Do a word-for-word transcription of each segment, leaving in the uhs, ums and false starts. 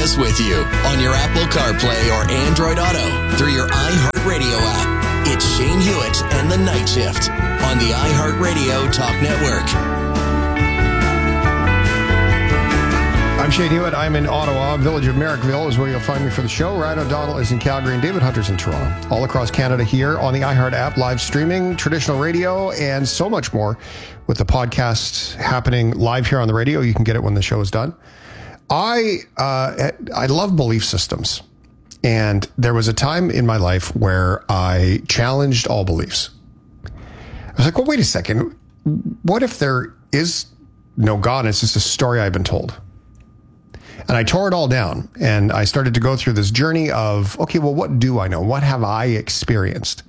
us with you on your Apple CarPlay or Android Auto through your iHeartRadio app. It's Shane Hewitt and the Night Shift on the iHeartRadio Talk Network. I'm Shane Hewitt. I'm in Ottawa. Village of Merrickville is where you'll find me for the show. Ryan O'Donnell is in Calgary and David Hunter's in Toronto. All across Canada here on the iHeart app, live streaming, traditional radio, and so much more with the podcast happening live here on the radio. You can get it when the show is done. I uh, I love belief systems. And there was a time in my life where I challenged all beliefs. I was like, well, wait a second. What if there is no God? It's just a story I've been told. And I tore it all down and I started to go through this journey of, okay, well, what do I know? What have I experienced?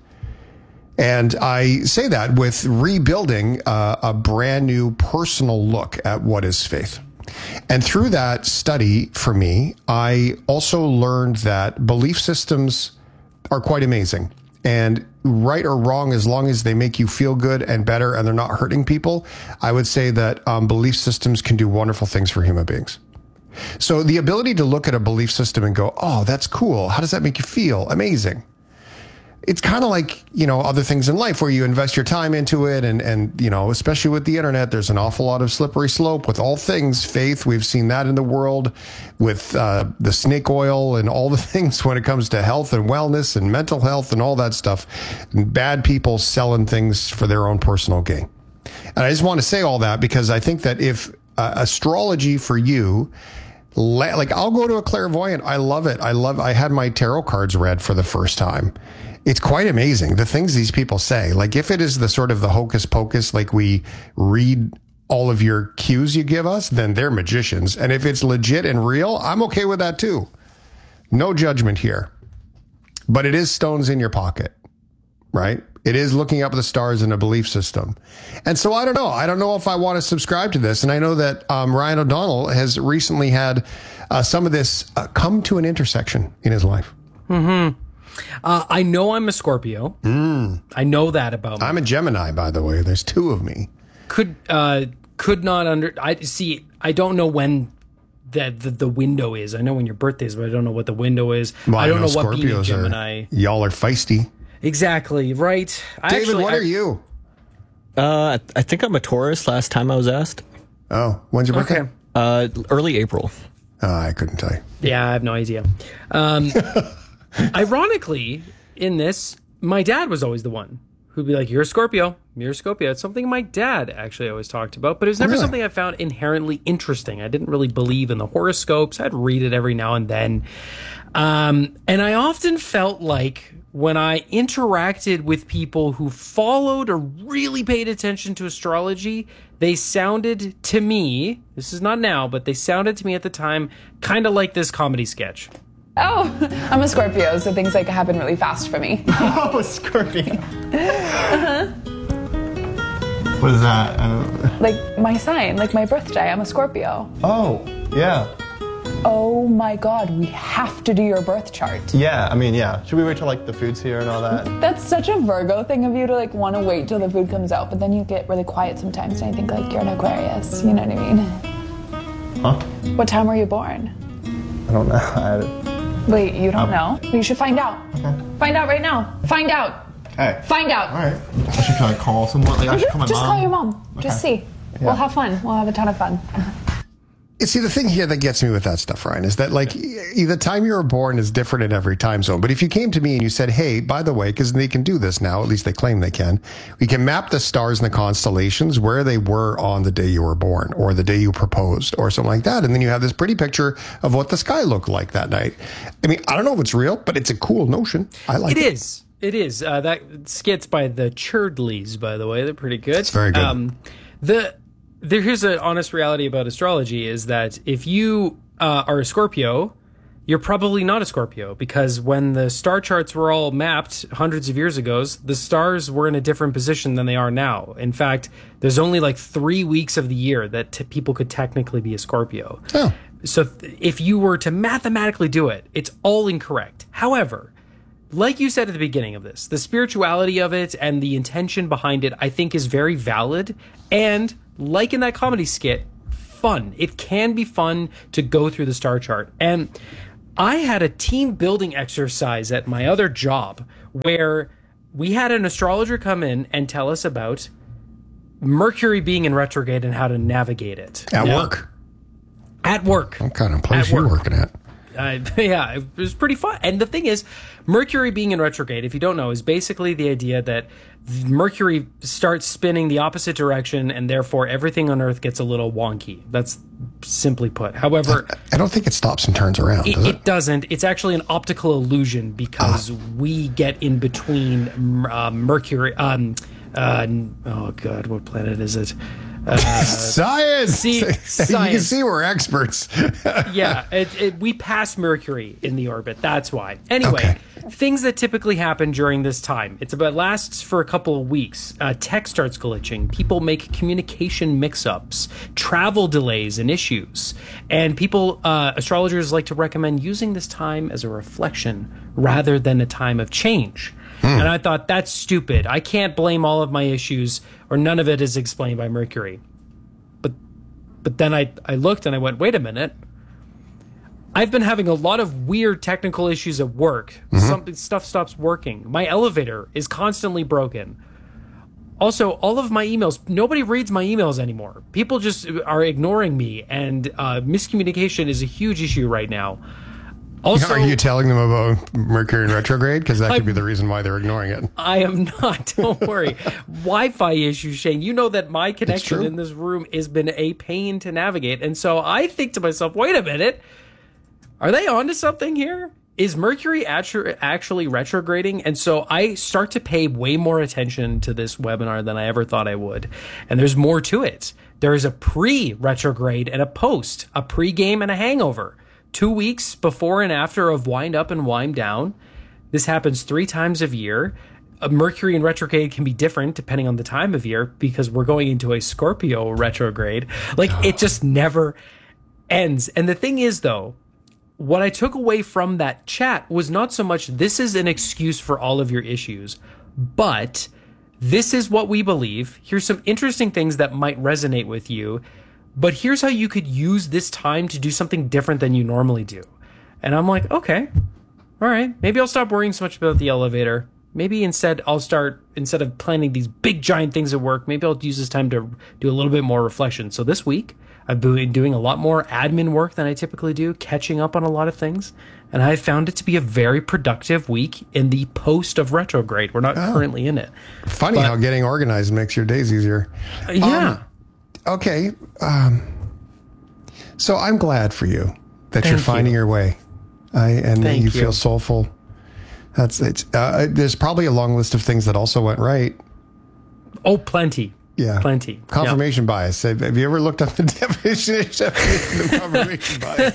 And I say that with rebuilding uh, a brand new personal look at what is faith. And through that study for me, I also learned that belief systems are quite amazing. And right or wrong, as long as they make you feel good and better and they're not hurting people, I would say that um, belief systems can do wonderful things for human beings. So the ability to look at a belief system and go, oh, that's cool. How does that make you feel? Amazing. It's kind of like, you know, other things in life where you invest your time into it. And, and, you know, especially with the internet, there's an awful lot of slippery slope with all things faith. We've seen that in the world with uh, the snake oil and all the things when it comes to health and wellness and mental health and all that stuff. And bad people selling things for their own personal gain. And I just want to say all that because I think that if uh, astrology for you, like I'll go to a clairvoyant. I love it. I love, I had my tarot cards read for the first time. It's quite amazing. The things these people say, like if it is the sort of the hocus pocus, like we read all of your cues you give us, then they're magicians. And if it's legit and real, I'm okay with that too. No judgment here, but it is stones in your pocket, right? It is looking up at the stars in a belief system. And so I don't know. I don't know if I want to subscribe to this. And I know that um, Ryan O'Donnell has recently had uh, some of this uh, come to an intersection in his life. Mm-hmm. Uh, I know I'm a Scorpio. Mm. I know that about me. I'm a Gemini, by the way. There's two of me. Could uh, could not under... I see, I don't know when the, the, the window is. I know when your birthday is, but I don't know what the window is. Well, I don't I know, know what being a Scorpios Gemini... Are, y'all are feisty. Exactly, right. I David, actually, what I, are you? Uh, I think I'm a Taurus last time I was asked. Oh, when's your birthday? Okay. Uh, early April. Oh, I couldn't tell you. Yeah, I have no idea. Um, ironically, in this, my dad was always the one who'd be like, you're a Scorpio, you're a Scorpio. It's something my dad actually always talked about, but it was never really? something I found inherently interesting. I didn't really believe in the horoscopes. I'd read it every now and then. Um, and I often felt like when I interacted with people who followed or really paid attention to astrology, they sounded to me, this is not now, but they sounded to me at the time kind of like this comedy sketch. Oh, I'm a Scorpio, so things like happen really fast for me. Oh, Scorpio. uh-huh. What is that? I don't... Like my sign, like my birthday, I'm a Scorpio. Oh, yeah. Oh my God, we have to do your birth chart. Yeah, I mean, yeah. Should we wait till like the food's here and all that? That's such a Virgo thing of you to like want to wait till the food comes out, but then you get really quiet sometimes and I think like you're an Aquarius, you know what I mean? Huh? What time were you born? I don't know. I... Wait, you don't um, know? You should find out. Okay. Find out right now. Find out. Hey. Find out. All right. I should kind of call someone. Like I should call my Just mom. call your mom. Okay. Just see. Yeah. We'll have fun. We'll have a ton of fun. You see, the thing here that gets me with that stuff, Ryan, is that like the time you were born is different in every time zone. But if you came to me and you said, hey, by the way, because they can do this now, at least they claim they can, we can map the stars and the constellations where they were on the day you were born or the day you proposed or something like that. And then you have this pretty picture of what the sky looked like that night. I mean, I don't know if it's real, but it's a cool notion. I like it. It is. It is. Uh, that skits by the Churdleys, by the way. They're pretty good. It's very good. Um, the... There, here's an honest reality about astrology is that if you uh, are a Scorpio, you're probably not a Scorpio because when the star charts were all mapped hundreds of years ago, the stars were in a different position than they are now. In fact, there's only like three weeks of the year that t- people could technically be a Scorpio. Oh. So th- if you were to mathematically do it, it's all incorrect. However, like you said at the beginning of this, the spirituality of it and the intention behind it, I think is very valid. And like in that comedy skit, fun. It can be fun to go through the star chart. And I had a team building exercise at my other job where we had an astrologer come in and tell us about Mercury being in retrograde and how to navigate it. At Now, work? At work. What kind of place At are you work. working at? Uh, yeah, it was pretty fun. And the thing is, Mercury being in retrograde, if you don't know, is basically the idea that Mercury starts spinning the opposite direction, and therefore everything on Earth gets a little wonky. That's simply put. However, I don't think it stops and turns around, it, does it? it doesn't. It's actually an optical illusion because Ah. we get in between uh, Mercury. Um, uh, oh, God, what planet is it? Uh, Science! see, You can science. see we're experts. yeah, it, it, we pass Mercury in the orbit. That's why. Anyway, Okay. things that typically happen during this time. It's about lasts for a couple of weeks. Uh, tech starts glitching. People make communication mix-ups, travel delays, and issues. And people, uh, astrologers like to recommend using this time as a reflection rather than a time of change. And I thought, that's stupid. I can't blame all of my issues, or none of it is explained by Mercury. But but then I, I looked and I went, wait a minute. I've been having a lot of weird technical issues at work. Something stuff stops working. My elevator is constantly broken. Also, all of my emails, nobody reads my emails anymore. People just are ignoring me, and uh, miscommunication is a huge issue right now. Also, Are you telling them about Mercury in retrograde? Because that could I'm- be the reason why they're ignoring it. I am not. Don't worry. Wi-Fi issues, Shane. You know that my connection true. in this room has been a pain to navigate. And so I think to myself, wait a minute. Are they onto something here? Is Mercury actu- actually retrograding? And so I start to pay way more attention to this webinar than I ever thought I would. And there's more to it. There is a pre-retrograde and a post, a pre-game and a hangover. Two weeks before and after of wind up and wind down. This happens three times a year. A Mercury in retrograde can be different depending on the time of year because we're going into a Scorpio retrograde. Like, it just never ends. And the thing is, though, what I took away from that chat was not so much this is an excuse for all of your issues, but this is what we believe. Here's some interesting things that might resonate with you. But here's how you could use this time to do something different than you normally do. And I'm like, okay, all right, maybe I'll stop worrying so much about the elevator. Maybe instead I'll start, instead of planning these big giant things at work, maybe I'll use this time to do a little bit more reflection. So this week, I've been doing a lot more admin work than I typically do, catching up on a lot of things. And I found it to be a very productive week in the post of retrograde. We're not Oh. currently in it. Funny But- how getting organized makes your days easier. Uh, yeah. Okay. Um, so I'm glad for you that you're Thank finding you. your way. I, and that Thank you you. feel soulful. That's it's. Uh, there's probably a long list of things that also went right. Oh, plenty. Yeah. Plenty. Yeah. Confirmation bias. Have, have you ever looked up the definition of confirmation bias?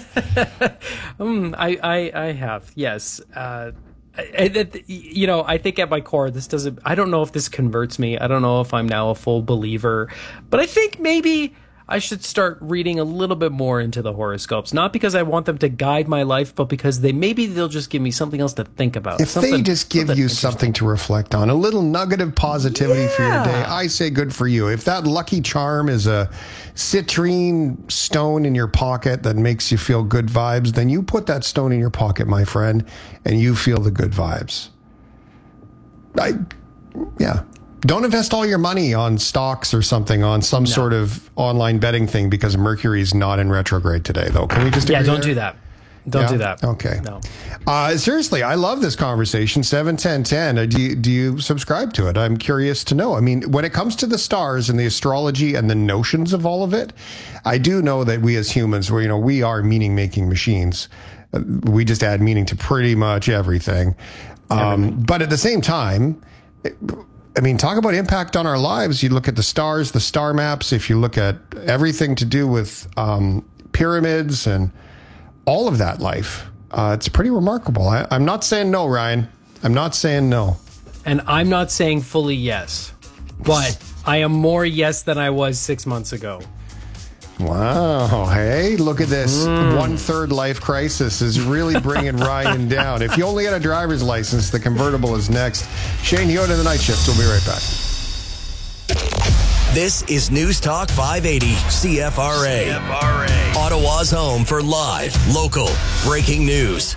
I, I, I have, yes. Uh, I, I, you know, I think at my core, this doesn't, I don't know if this converts me. I don't know if I'm now a full believer, but I think maybe I should start reading a little bit more into the horoscopes. Not because I want them to guide my life, but because they maybe they'll just give me something else to think about. If they Something- just give something you interesting. something to reflect on, a little nugget of positivity for your Yeah. day, I say good for you. If that lucky charm is a citrine stone in your pocket that makes you feel good vibes, then you put that stone in your pocket, my friend, and you feel the good vibes. I, yeah. Don't invest all your money on stocks or something on some sort of online betting thing because Mercury's not in retrograde today, though. Can we just Yeah, agree don't there? do that. Don't Yeah? do that. Okay. No. Uh, seriously, I love this conversation. seven ten ten. Uh, do you, do you subscribe to it? I'm curious to know. I mean, when it comes to the stars and the astrology and the notions of all of it, I do know that we as humans, we, you know, we are meaning making machines. Uh, we just add meaning to pretty much everything. Um, but at the same time, it, I mean, talk about impact on our lives. You look at the stars, the star maps. If you look at everything to do with um, pyramids and all of that life, uh, it's pretty remarkable. I, I'm not saying no, Ryan. I'm not saying no. And I'm not saying fully yes, but I am more yes than I was six months ago. Wow. Hey, look at this. One third life crisis is really bringing Ryan down. If you only had a driver's license, the convertible is next. Shane Hewitt in the Night Shift. We'll be right back. This is News Talk five eighty C F R A. C F R A. Ottawa's home for live, local, breaking news.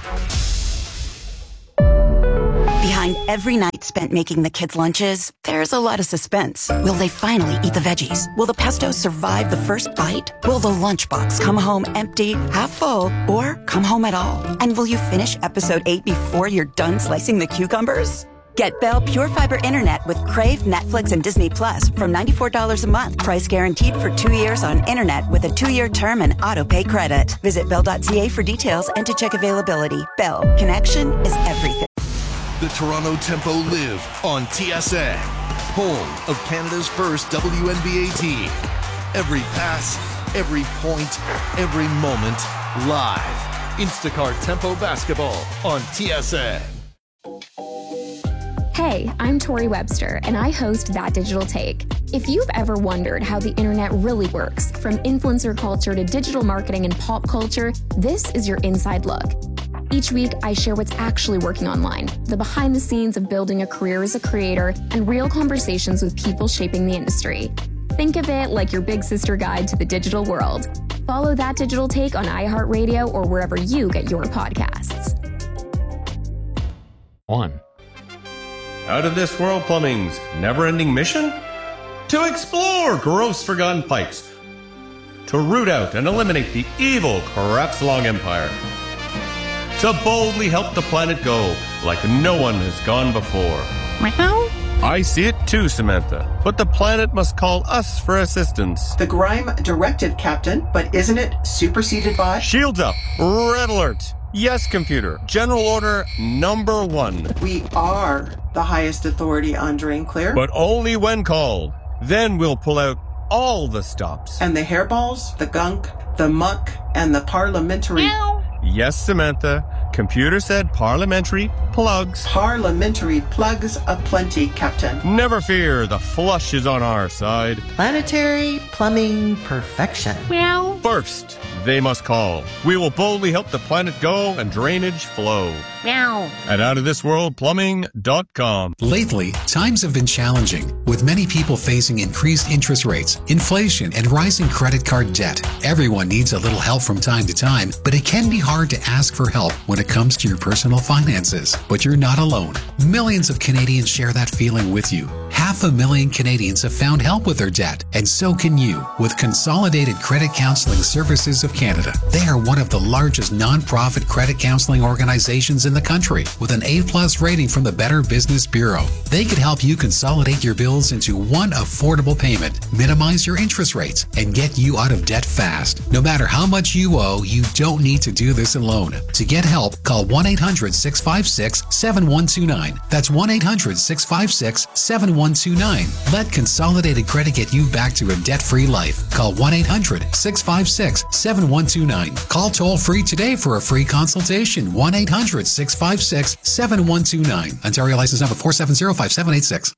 Behind every night spent making the kids' lunches, there's a lot of suspense. Will they finally eat the veggies? Will the pesto survive the first bite? Will the lunchbox come home empty, half full, or come home at all? And will you finish episode eight before you're done slicing the cucumbers? Get Bell Pure Fiber Internet with Crave, Netflix, and Disney Plus from ninety-four dollars a month. Price guaranteed for two years on internet with a two-year term and auto-pay credit. Visit bell dot c a for details and to check availability. Bell. Connection is everything. The Toronto Tempo live on T S N, home of Canada's first W N B A team. Every pass, every point, every moment, live. Instacart Tempo Basketball on T S N. Hey, I'm Tori Webster, and I host That Digital Take. If you've ever wondered how the internet really works, from influencer culture to digital marketing and pop culture, this is your inside look. Each week, I share what's actually working online, the behind the scenes of building a career as a creator, and real conversations with people shaping the industry. Think of it like your big sister guide to the digital world. Follow That Digital Take on iHeartRadio or wherever you get your podcasts. One. Out of This World Plumbing's never-ending mission? To explore gross forgotten pipes. To root out and eliminate the evil Crapslong Empire. To boldly help the planet go like no one has gone before. I see it too, Samantha, but the planet must call us for assistance. The Grime directive, Captain, but isn't it superseded by? Shields up! Red alert! Yes, computer. General order number one. We are the highest authority on drain clear. But only when called. Then we'll pull out all the stops. And the hairballs, the gunk, the muck, and the parliamentary... Meow. Yes, Samantha. Computer said parliamentary plugs. Parliamentary plugs aplenty, Captain. Never fear, the flush is on our side. Planetary plumbing perfection. Meow. First, they must call. We will boldly help the planet go and drainage flow. Meow. At out of this world plumbing dot com. Lately, times have been challenging, with many people facing increased interest rates, inflation, and rising credit card debt. Everyone needs a little help from time to time, but it can be hard to ask for help when it comes to your personal finances. But you're not alone. Millions of Canadians share that feeling with you. Half a million Canadians have found help with their debt, and so can you with Consolidated Credit Counseling Services of Canada. They are one of the largest non-profit credit counseling organizations in the country, with an A-plus rating from the Better Business Bureau. They could help you consolidate your bills into one affordable payment, minimize your interest rates, and get you out of debt fast. No matter how much you owe, you don't need to do this alone. To get help, call one eight hundred six five six seven one two nine. That's one eight hundred six five six seven one two nine. Let Consolidated Credit get you back to a debt-free life. Call one eight hundred six five six seven one two nine. Call toll-free today for a free consultation. one eight hundred six five six seven one two nine. Ontario license number four seven zero five seven eight six.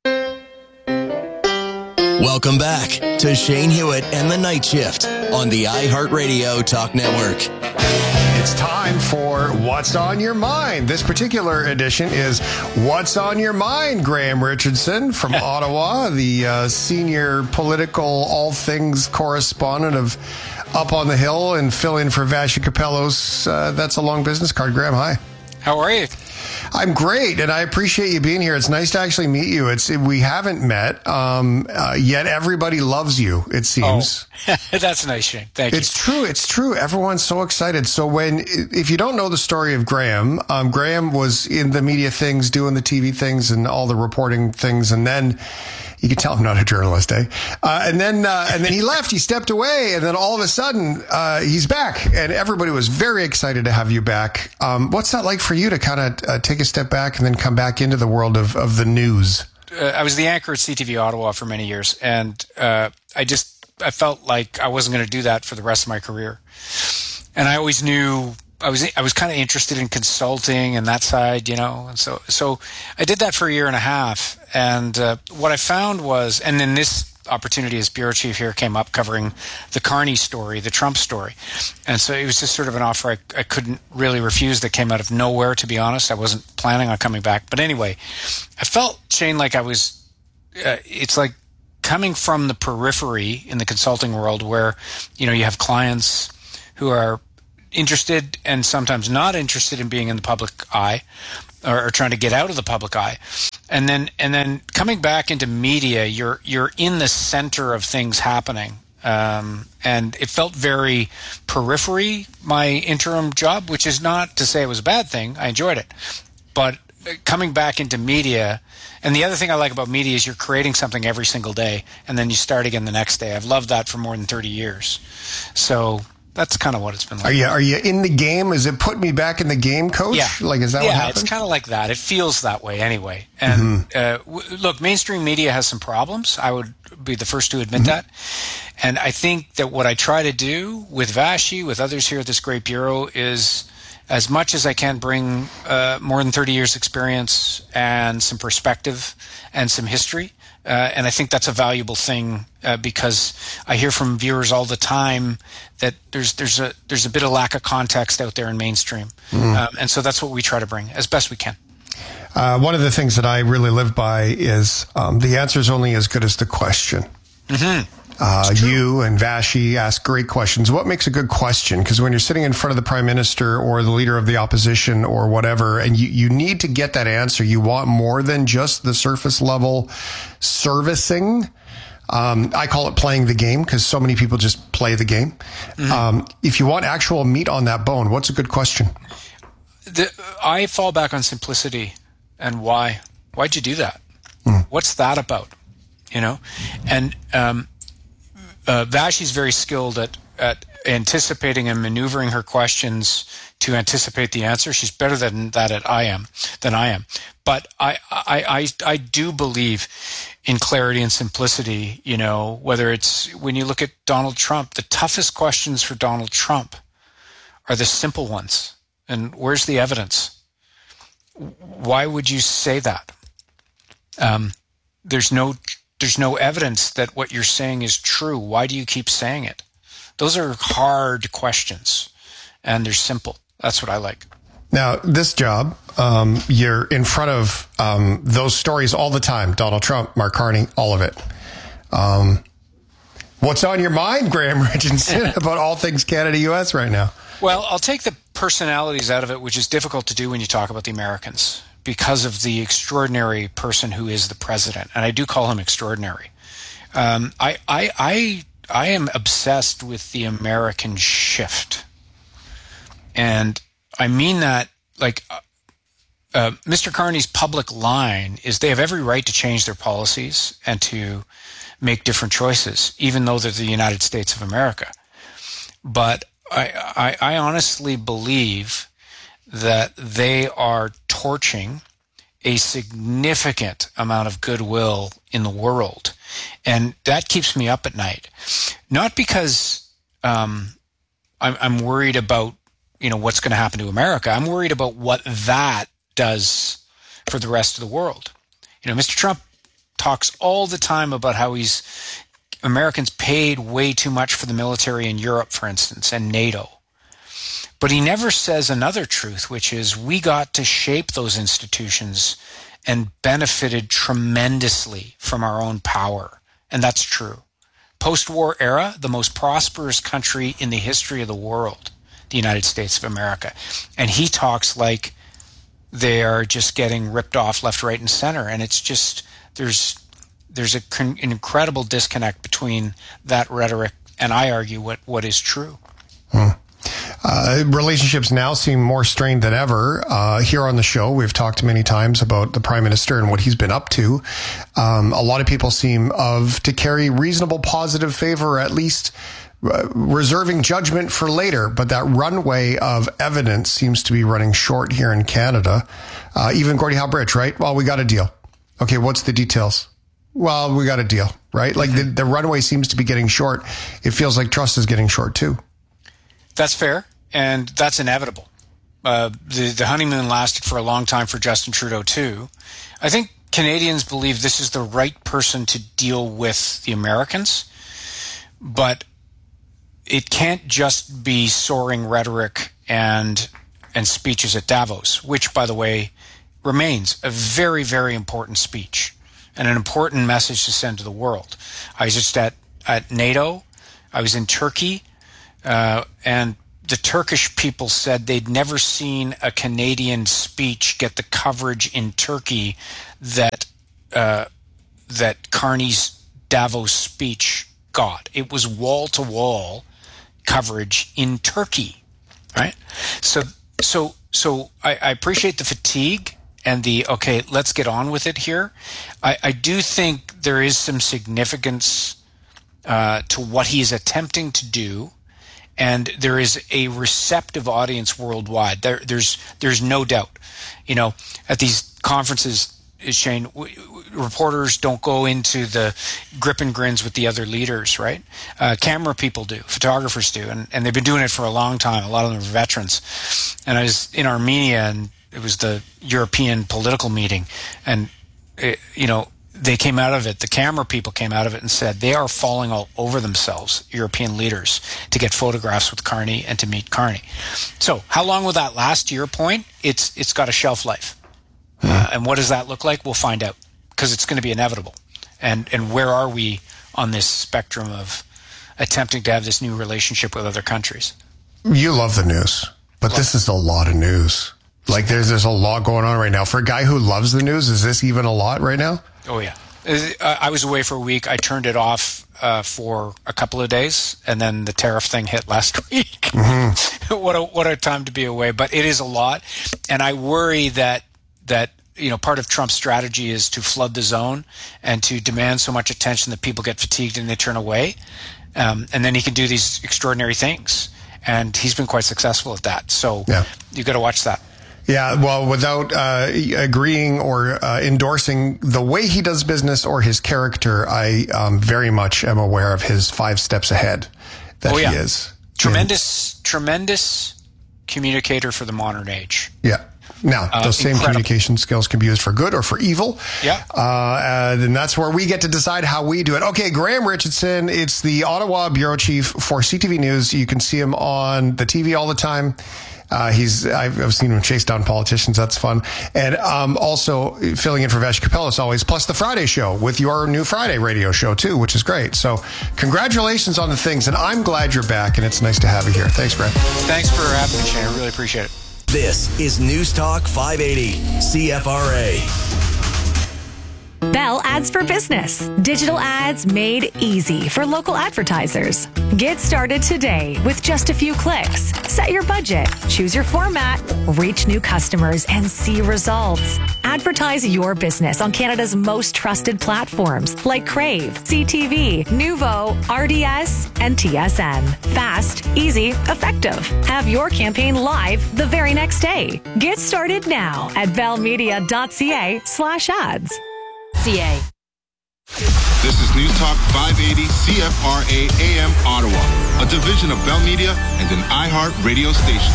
Welcome back to Shane Hewitt and the Night Shift on the iHeartRadio Talk Network. It's time for What's on Your Mind. This particular edition is What's on Your Mind, Graham Richardson from Ottawa, the uh, senior political all things correspondent of Up on the Hill and fill in for Vasha Capello's uh, That's a Long Business Card. Graham, hi. How are you? I'm great, and I appreciate you being here. It's nice to actually meet you. It's we haven't met, um, uh, yet everybody loves you, it seems. Oh, that's nice, Shane. Thank it's you. true. It's true. Everyone's so excited. So when, if you don't know the story of Graham, um, Graham was in the media things, doing the T V things and all the reporting things, and then you can tell I'm not a journalist, eh? Uh, and then, uh, and then he left. He stepped away, and then all of a sudden, uh, he's back, and everybody was very excited to have you back. Um, what's that like for you to kind of uh, take a step back and then come back into the world of of the news? Uh, I was the anchor at C T V Ottawa for many years, and uh, I just I felt like I wasn't going to do that for the rest of my career, and I always knew. I was I was kind of interested in consulting and that side, you know, and so so I did that for a year and a half. And uh, what I found was, and then this opportunity as bureau chief here came up covering the Carney story, the Trump story, and so it was just sort of an offer I, I couldn't really refuse that came out of nowhere. To be honest, I wasn't planning on coming back, but anyway, I felt, Shane, like I was. Uh, it's like coming from the periphery in the consulting world where, you know, you have clients who are interested and sometimes not interested in being in the public eye, or, or trying to get out of the public eye. And then and then coming back into media, you're you're in the center of things happening. Um, and it felt very periphery, my interim job, which is not to say it was a bad thing. I enjoyed it. But coming back into media, and the other thing I like about media is you're creating something every single day, and then you start again the next day. I've loved that for more than thirty years. So that's kind of what it's been like. Are you are you in the game? Is it put me back in the game, Coach? Yeah. Like, is that yeah, what happened? It's kind of like that. It feels that way anyway. And Mm-hmm. uh, w- look, mainstream media has some problems. I would be the first to admit Mm-hmm. that. And I think that what I try to do with Vassy, with others here at this great bureau, is as much as I can bring uh, more than thirty years experience and some perspective and some history. Uh, and I think that's a valuable thing uh, because I hear from viewers all the time that there's there's a there's a bit of lack of context out there in mainstream. Mm. Um, and so that's what we try to bring as best we can. Uh, one of the things that I really live by is um, the answer is only as good as the question. Mm-hmm. Uh, you and Vassy ask great questions. What makes a good question? Because when you're sitting in front of the prime minister or the leader of the opposition or whatever, and you, you need to get that answer, you want more than just the surface level servicing. Um, I call it playing the game because so many people just play the game. Mm-hmm. Um, if you want actual meat on that bone, what's a good question? The, I fall back on simplicity and why. Why'd you do that? Mm. What's that about? You know, and um, uh, Vassy's very skilled at, at anticipating and maneuvering her questions to anticipate the answer. She's better than that at I am than I am. But I, I, I, I do believe in clarity and simplicity. You know, whether it's when you look at Donald Trump, the toughest questions for Donald Trump are the simple ones. And where's the evidence? Why would you say that? Um, there's no, there's no evidence that what you're saying is true. Why do you keep saying it? Those are hard questions, and they're simple. That's what I like. Now, this job, um, you're in front of um, those stories all the time. Donald Trump, Mark Carney, all of it. Um, what's on your mind, Graham Richardson, about all things Canada U S right now? Well, I'll take the personalities out of it, which is difficult to do when you talk about the Americans because of the extraordinary person who is the president. And I do call him extraordinary. Um, I, I, I, I am obsessed with the American shift. And I mean that, like, uh, uh, Mister Carney's public line is they have every right to change their policies and to make different choices, even though they're the United States of America. But I, I, I honestly believe that they are torching a significant amount of goodwill in the world. And that keeps me up at night. Not because um, I'm, I'm worried about, you know, what's going to happen to America. I'm worried about what that does for the rest of the world. You know, Mister Trump talks all the time about how he's Americans paid way too much for the military in Europe, for instance, and NATO. But he never says another truth, which is we got to shape those institutions and benefited tremendously from our own power. And that's true. Post-war era, the most prosperous country in the history of the world, the United States of America. And he talks like they are just getting ripped off left, right, and center. And it's just, there's there's a, an incredible disconnect between that rhetoric and, I argue, what, what is true. Hmm. Uh, relationships now seem more strained than ever. Uh, here on the show, we've talked many times about the Prime Minister and what he's been up to. Um, a lot of people seem of to carry reasonable positive favor, or at least uh, reserving judgment for later. But that runway of evidence seems to be running short here in Canada. Uh, even Gordie Howe-Bridge, right? Well, we got a deal. Okay, what's the details? Well, we got a deal, right? Like the, the runway seems to be getting short. It feels like trust is getting short too. That's fair, and that's inevitable. Uh, the, the honeymoon lasted for a long time for Justin Trudeau, too. I think Canadians believe this is the right person to deal with the Americans, but it can't just be soaring rhetoric and and speeches at Davos, which, by the way, remains a very, very important speech. and an important message to send to the world. I was just at, at NATO. I was in Turkey, uh, and the Turkish people said they'd never seen a Canadian speech get the coverage in Turkey that uh, that Carney's Davos speech got. It was wall-to-wall coverage in Turkey, right? So, so, so I, I appreciate the fatigue and the, okay, let's get on with it here. I, I do think there is some significance uh, to what he's attempting to do, and there is a receptive audience worldwide. There, there's, there's no doubt. You know, at these conferences, Shane, w- w- reporters don't go into the grip and grins with the other leaders, right? Uh, camera people do, photographers do, and, and they've been doing it for a long time. A lot of them are veterans. And I was in Armenia, and it was the European political meeting, and it, you know, they came out of it, the camera people came out of it and said they are falling all over themselves, European leaders, to get photographs with Carney and to meet Carney. So how long will that last? To your point, it's it's got a shelf life. Uh, and what does that look like? We'll find out, because it's going to be inevitable. And and where are we on this spectrum of attempting to have this new relationship with other countries? You love the news, but love this is a lot of news. Like there's there's a lot going on right now. For a guy who loves the news, is this even a lot right now? Oh, yeah. I was away for a week. I turned it off uh, for a couple of days, and then the tariff thing hit last week. Mm-hmm. what a what a time to be away. But it is a lot, and I worry that that you know part of Trump's strategy is to flood the zone and to demand so much attention that people get fatigued and they turn away, um, and then he can do these extraordinary things. And he's been quite successful at that. So yeah. You got to watch that. Yeah, well, without uh, agreeing or uh, endorsing the way he does business or his character, I um, very much am aware of his five steps ahead that oh, yeah. he is. Tremendous, and, tremendous communicator for the modern age. Yeah. Now, uh, those same incredible. communication skills can be used for good or for evil. Yeah. Uh, and that's where we get to decide how we do it. Okay, Graham Richardson, it's the Ottawa bureau chief for C T V News. You can see him on the T V all the time. Uh, he's, I've, I've seen him chase down politicians. That's fun. And, um, also filling in for Vash Capel as always, plus the Friday show with your new Friday radio show too, which is great. So congratulations on the things. And I'm glad you're back, and it's nice to have you here. Thanks, Brad. Thanks for having me, Shane. I really appreciate it. This is News Talk five eighty C F R A. Bell Ads for Business. Digital ads made easy for local advertisers. Get started today with just a few clicks. Set your budget, choose your format, reach new customers, and see results. Advertise your business on Canada's most trusted platforms like Crave, C T V, Nuvo, R D S, and T S N. Fast, easy, effective. Have your campaign live the very next day. Get started now at bellmedia.ca slash ads. C A. This is News Talk five eighty C F R A A M Ottawa, a division of Bell Media and an iHeart radio station.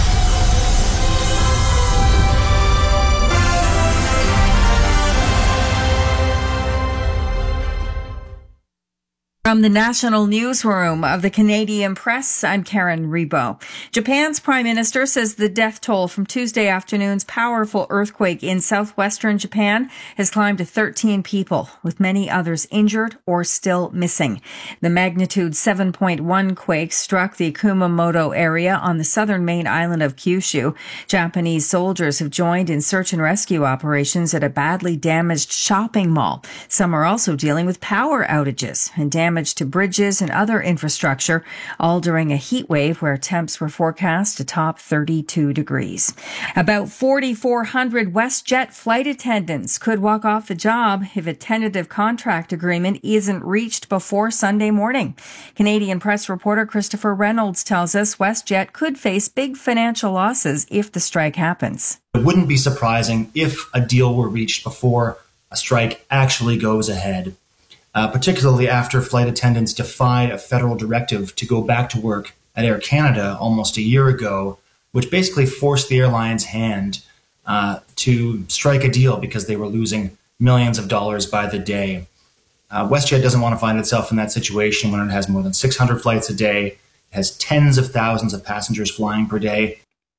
From the National Newsroom of the Canadian Press, I'm Karen Rebo. Japan's Prime Minister says the death toll from Tuesday afternoon's powerful earthquake in southwestern Japan has climbed to thirteen people, with many others injured or still missing. The magnitude seven point one quake struck the Kumamoto area on the southern main island of Kyushu. Japanese soldiers have joined in search and rescue operations at a badly damaged shopping mall. Some are also dealing with power outages and damage to bridges and other infrastructure, all during a heat wave where temps were forecast to top thirty-two degrees. About forty-four hundred WestJet flight attendants could walk off the job if a tentative contract agreement isn't reached before Sunday morning. Canadian Press reporter Christopher Reynolds tells us WestJet could face big financial losses if the strike happens. It wouldn't be surprising if a deal were reached before a strike actually goes ahead. Uh, particularly after flight attendants defied a federal directive to go back to work at Air Canada almost a year ago, which basically forced the airline's hand uh, to strike a deal because they were losing millions of dollars by the day. Uh, WestJet doesn't want to find itself in that situation when it has more than six hundred flights a day, has tens of thousands of passengers flying per day.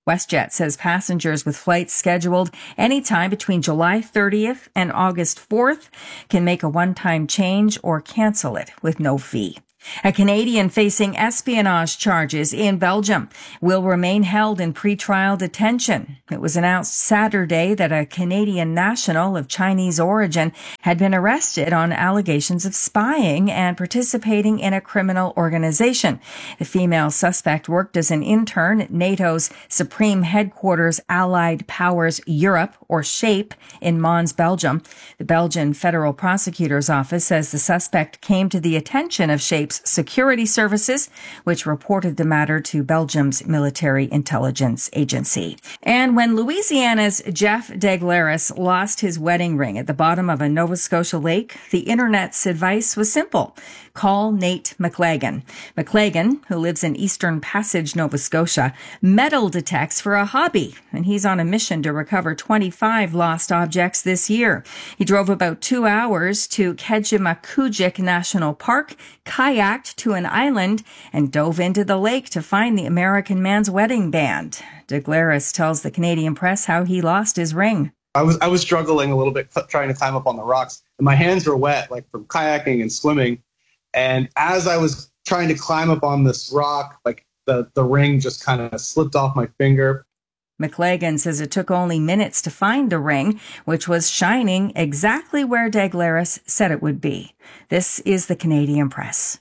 WestJet says passengers with flights scheduled anytime between July thirtieth and August fourth can make a one-time change or cancel it with no fee. A Canadian facing espionage charges in Belgium will remain held in pretrial detention. It was announced Saturday that a Canadian national of Chinese origin had been arrested on allegations of spying and participating in a criminal organization. The female suspect worked as an intern at NATO's Supreme Headquarters Allied Powers Europe, or SHAPE, in Mons, Belgium. The Belgian Federal Prosecutor's Office says the suspect came to the attention of SHAPE's security services, which reported the matter to Belgium's military intelligence agency. And when Louisiana's Jeff Deglaris lost his wedding ring at the bottom of a Nova Scotia lake, the internet's advice was simple. Call Nate McLagan. McLagan, who lives in Eastern Passage, Nova Scotia, metal detects for a hobby, and he's on a mission to recover twenty-five lost objects this year. He drove about two hours to Kejimkujik National Park, kayaked to an island, and dove into the lake to find the American man's wedding band. Deglaris tells the Canadian Press how he lost his ring. I was I was struggling a little bit trying to climb up on the rocks, and my hands were wet, like from kayaking and swimming. And as I was trying to climb up on this rock, like the, the ring just kind of slipped off my finger. McLagan says it took only minutes to find the ring, which was shining exactly where Deglaris said it would be. This is the Canadian Press.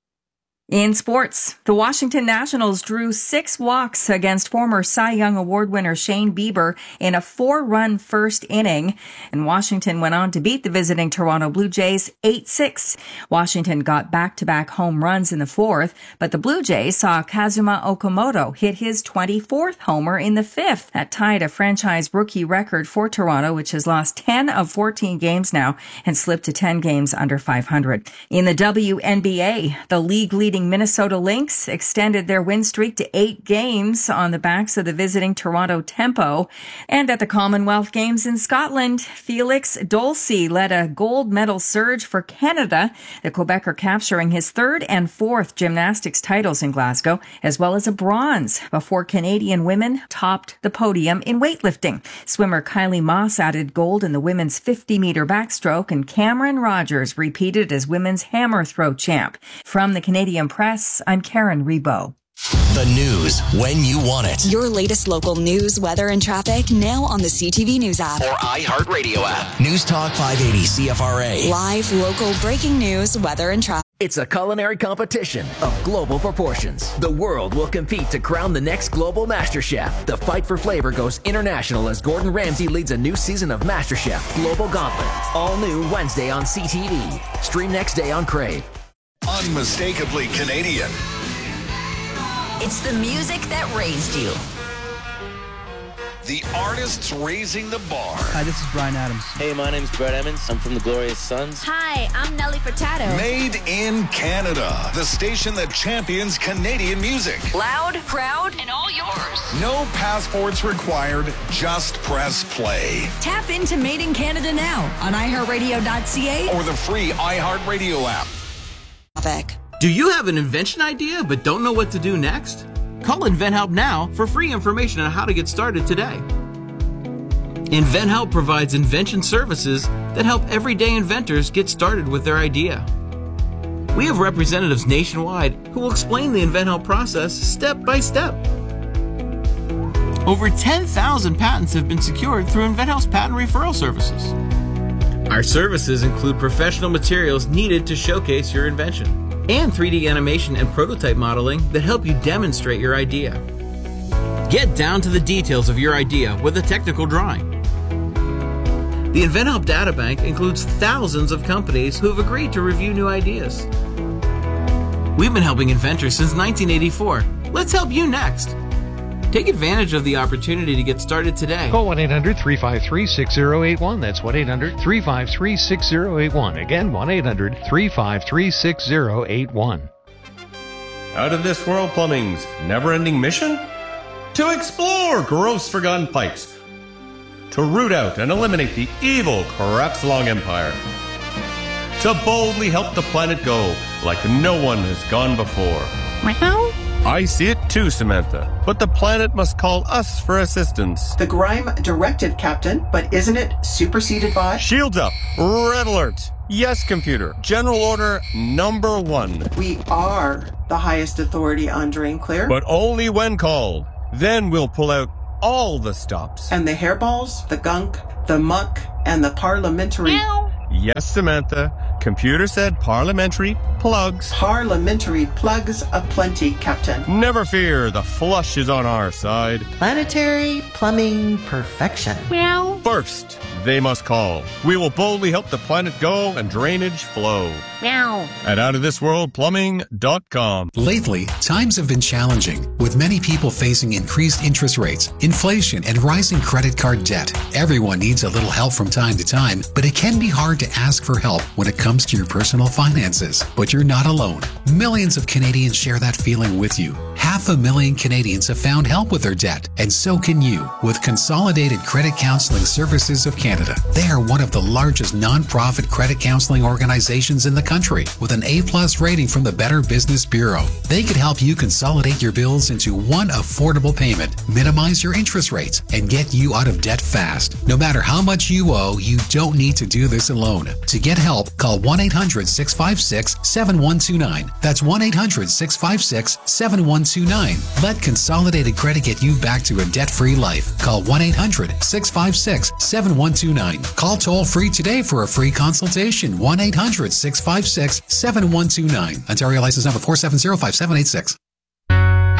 In sports, the Washington Nationals drew six walks against former Cy Young Award winner Shane Bieber in a four-run first inning, and Washington went on to beat the visiting Toronto Blue Jays eight six. Washington got back-to-back home runs in the fourth, but the Blue Jays saw Kazuma Okamoto hit his twenty-fourth homer in the fifth. That tied a franchise rookie record for Toronto, which has lost ten of fourteen games now and slipped to ten games under five hundred. In the W N B A, the league-leading Minnesota Lynx extended their win streak to eight games on the backs of the visiting Toronto Tempo. And at the Commonwealth Games in Scotland, Felix Dolce led a gold medal surge for Canada, the Quebecer capturing his third and fourth gymnastics titles in Glasgow, as well as a bronze, before Canadian women topped the podium in weightlifting. Swimmer Kylie Moss added gold in the women's fifty-meter backstroke, and Cameron Rogers repeated as women's hammer throw champ. From the Canadian Press, I'm Karen Rebo. The news when you want it. Your latest local news, weather, and traffic now on the C T V News app. Or iHeartRadio app. News Talk five eighty C F R A. Live, local, breaking news, weather, and traffic. It's a culinary competition of global proportions. The world will compete to crown the next global MasterChef. The fight for flavor goes international as Gordon Ramsay leads a new season of MasterChef Global Gauntlet. All new Wednesday on C T V. Stream next day on Crave. Unmistakably Canadian. It's the music that raised you. The artists raising the bar. Hi, this is Bryan Adams. Hey, my name's Brett Emmons. I'm from the Glorious Sons. Hi, I'm Nelly Furtado. Made in Canada. The station that champions Canadian music. Loud, proud, and all yours. No passports required. Just press play. Tap into Made in Canada now on i heart radio dot c a or the free iHeartRadio app. Do you have an invention idea but don't know what to do next? Call InventHelp now for free information on how to get started today. InventHelp provides invention services that help everyday inventors get started with their idea. We have representatives nationwide who will explain the InventHelp process step by step. Over ten thousand patents have been secured through InventHelp's patent referral services. Our services include professional materials needed to showcase your invention, and three D animation and prototype modeling that help you demonstrate your idea. Get down to the details of your idea with a technical drawing. The InventHelp Databank includes thousands of companies who have agreed to review new ideas. We've been helping inventors since nineteen eighty-four. Let's help you next. Take advantage of the opportunity to get started today. Call one eight hundred three five three six zero eight one. That's one eight hundred three five three six zero eight one. Again, one eight hundred three five three six zero eight one. Out of this world plumbing's never-ending mission? To explore gross forgotten pipes. To root out and eliminate the evil Crapslong Empire. To boldly help the planet go like no one has gone before. Meow. I see it too, Samantha. But the planet must call us for assistance. The Grime directive, Captain, but isn't it superseded by? Shields up. Red alert. Yes, computer. General order number one. We are the highest authority on Drain Clear. But only when called. Then we'll pull out all the stops. And the hairballs, the gunk, the muck, and the parliamentary... Yes, Samantha. Computer said parliamentary plugs. Parliamentary plugs aplenty, Captain. Never fear, the flush is on our side. Planetary plumbing perfection. Meow. First, they must call. We will boldly help the planet go and drainage flow. Meow. At out of this world plumbing dot com. Lately, times have been challenging, with many people facing increased interest rates, inflation, and rising credit card debt. Everyone needs a little help from time to time, but it can be hard to ask for help when it comes to your personal finances. But you're not alone. Millions of Canadians share that feeling with you. Half a million Canadians have found help with their debt, and so can you with Consolidated Credit Counseling Services of Canada. They are one of the largest non-profit credit counseling organizations in the country, with an A-plus rating from the Better Business Bureau. They could help you consolidate your bills into one affordable payment, minimize your interest rates, and get you out of debt fast. No matter how much you owe, you don't need to do this alone. To get help, call one eight hundred six five six seven one two nine. That's one eight hundred six five six seven one two nine. Let Consolidated Credit get you back to a debt-free life. Call one eight hundred six five six seven one two nine. Call toll-free today for a free consultation. one eight hundred six five six seven one two nine. Ontario license number four seven zero five seven eight six.